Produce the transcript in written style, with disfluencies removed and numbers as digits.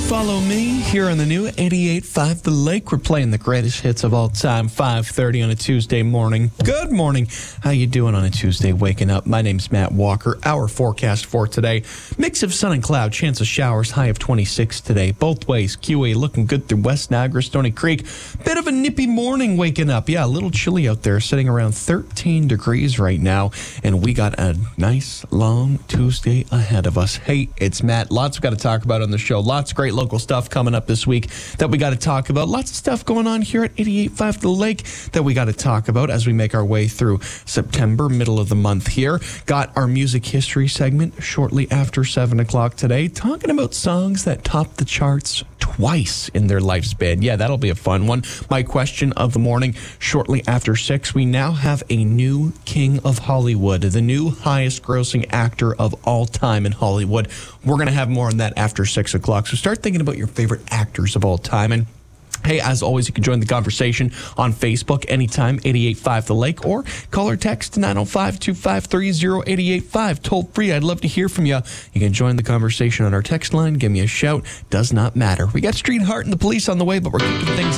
Follow me here on the new 88.5 The Lake. We're playing the greatest hits of all time, 5:30 on a Tuesday morning. Good morning. How you doing on a Tuesday waking up? My name's Matt Walker. Our forecast for today, mix of sun and cloud, chance of showers, high of 26 today. Both ways, QA looking good through West Niagara, Stony Creek. Bit of a nippy morning waking up. Yeah, a little chilly out there, sitting around 13 degrees right now. And we got a nice long Tuesday ahead of us. Hey, it's Matt. Lots we've got to talk about on the show. Lots of great local stuff coming up this week that we got to talk about. Lots of stuff going on here at 88.5 The Lake that we got to talk about as we make our way through September, middle of the month here. Got our music history segment shortly after 7 o'clock today, talking about songs that topped the charts twice in their lifespan. Yeah, that'll be a fun one. My question of the morning, shortly after 6, we now have a new king of Hollywood, the new highest grossing actor of all time in Hollywood. We're going to have more on that after 6 o'clock. So start thinking about your favorite actors of all time. And hey, as always, you can join the conversation on Facebook anytime, 88.5 The Lake, or call or text 905-253-0885. Toll free. I'd love to hear from you. You can join the conversation on our text line. Give me a shout. Does not matter. We got Street Heart and the Police on the way, but we're kicking things